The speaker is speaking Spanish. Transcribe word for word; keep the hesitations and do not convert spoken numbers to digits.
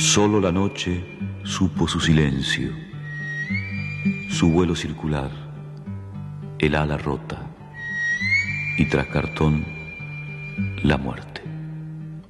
Solo la noche supo su silencio, su vuelo circular, el ala rota, y tras cartón, la muerte.